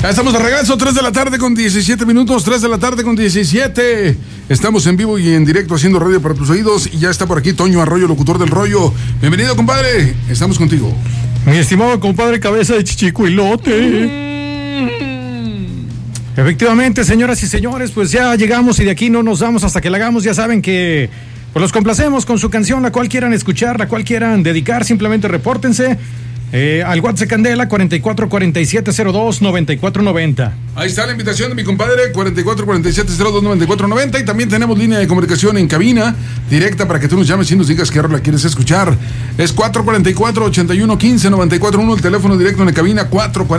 Estamos de regreso, 3 de la tarde con 17 minutos, 3 de la tarde con 17. Estamos en vivo y en directo haciendo radio para tus oídos. Y ya está por aquí Toño Arroyo, locutor del Rollo. Bienvenido, compadre. Estamos contigo. Mi estimado compadre Cabeza de Chichicuilote. Efectivamente, señoras y señores, pues ya llegamos y de aquí no nos vamos hasta que la hagamos. Ya saben que pues los complacemos con su canción, la cual quieran escuchar, la cual quieran dedicar. Simplemente repórtense al WhatsApp Candela 4447029490. Ahí está la invitación de mi compadre 4447029490. Y también tenemos línea de comunicación en cabina directa para que tú nos llames y nos digas qué rola quieres escuchar. Es 444-8115-941, el teléfono directo en la cabina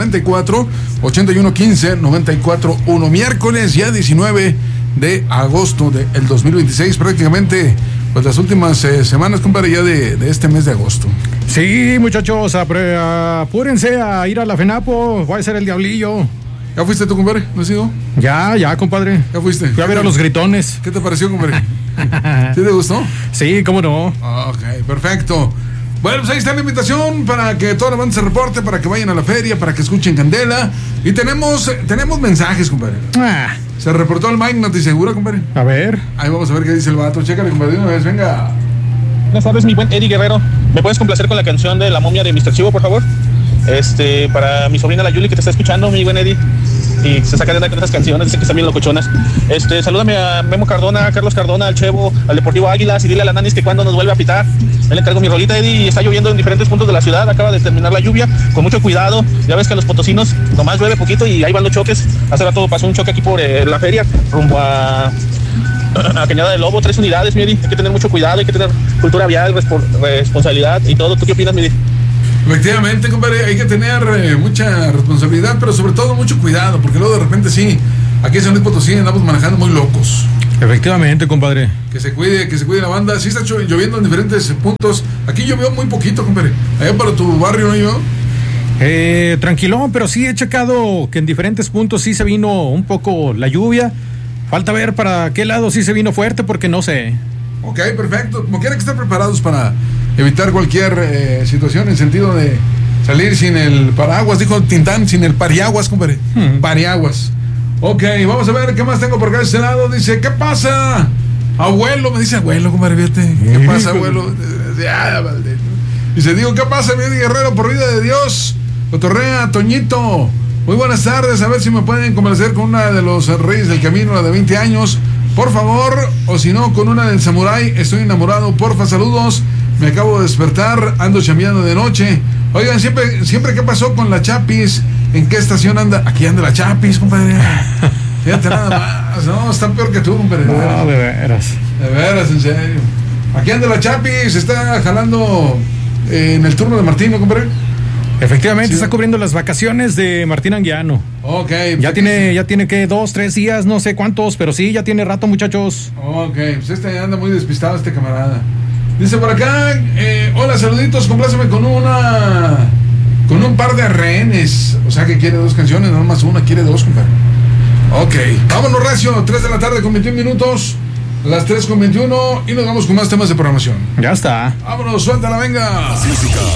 444-8115-941. Miércoles ya 19 de agosto del 2026, prácticamente pues las últimas semanas, compadre, ya de este mes de agosto. Sí, muchachos, apúrense a ir a la FENAPO, va a ser el diablillo. ¿Ya fuiste tú, compadre? ¿No has ido? Ya, compadre. ¿Ya fuiste? Fui a ver a los gritones. ¿Qué te pareció, compadre? ¿Sí te gustó? Sí, cómo no. Ok, perfecto. Bueno, pues ahí está la invitación para que toda la banda se reporte, para que vayan a la feria, para que escuchen Candela. Y tenemos mensajes, compadre. Se reportó el Mike Notisegura, compadre. A ver. Ahí vamos a ver qué dice el vato. Chécale, compadre, de una vez, venga. Buenas tardes, mi buen Eddie Guerrero. ¿Me puedes complacer con la canción de La Momia de Mr. Chivo, por favor? Para mi sobrina la Yuli, que te está escuchando, mi buen Eddie. Y se saca de con esas canciones, dice que están bien locochonas. Salúdame a Memo Cardona, a Carlos Cardona, al Chevo, al Deportivo Águilas, y dile a la Nanis que cuando nos vuelve a pitar. Él le encargo mi rolita, Eddie, y está lloviendo en diferentes puntos de la ciudad, acaba de terminar la lluvia, con mucho cuidado. Ya ves que a los potosinos nomás llueve poquito y ahí van los choques. Hace rato pasó un choque aquí por la feria, rumbo a Cañada del Lobo, 3 unidades, mi Eddie. Hay que tener mucho cuidado, hay que tener cultura vial, responsabilidad y todo. ¿Tú qué opinas, mi Eddie? Efectivamente, compadre, hay que tener mucha responsabilidad, pero sobre todo mucho cuidado, porque luego de repente sí, aquí en San Luis Potosí andamos manejando muy locos. Efectivamente, compadre. Que se cuide la banda. Sí está lloviendo en diferentes puntos. Aquí llovió muy poquito, compadre. Allá para tu barrio no llovió. Tranquilón, pero sí he checado que en diferentes puntos sí se vino un poco la lluvia. Falta ver para qué lado sí se vino fuerte, porque no sé. Ok, perfecto. Como quiera que estén preparados para evitar cualquier situación en sentido de salir sin el paraguas, dijo Tintán, sin el pariaguas, compadre. Pariaguas. Ok, vamos a ver qué más tengo por acá de este lado. Dice, ¿qué pasa? Abuelo, me dice abuelo, compadre, fíjate. ¿Qué pasa, abuelo? Dice, digo, ¿qué pasa, mi Guerrero? Por vida de Dios. Cotorrea, Toñito. Muy buenas tardes, a ver si me pueden complacer con una de los Reyes del Camino, la de 20 años. Por favor, o si no, con una del Samurai. Estoy enamorado, porfa, saludos. Me acabo de despertar, ando chambeando de noche. Oigan, siempre ¿qué pasó con la Chapis? ¿En qué estación anda? Aquí anda la Chapis, compadre. Fíjate nada más. No, está peor que tú, compadre. No, de veras. De veras, en serio. Aquí anda la Chapis, está jalando en el turno de Martín, ¿no, compadre? Efectivamente, sí. Está cubriendo las vacaciones de Martín Anguiano. Ok. Ya tiene que 2, 3 días, no sé cuántos, pero sí, ya tiene rato, muchachos. Ok, pues anda muy despistado este camarada. Dice por acá, hola, saluditos, compláceme con un par de rehenes. O sea que quiere 2 canciones, no más una, quiere 2, compadre. Ok, vámonos recio, 3 de la tarde con 21 minutos, las 3 con 21, y nos vamos con más temas de programación. Ya está. Vámonos, suéltala, venga. Música